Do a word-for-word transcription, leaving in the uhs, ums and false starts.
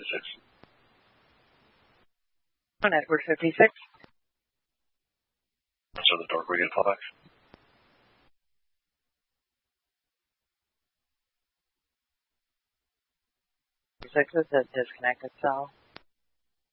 fifty-six. On Edward fifty-six. So the door, we get a callback. Six is a disconnected cell.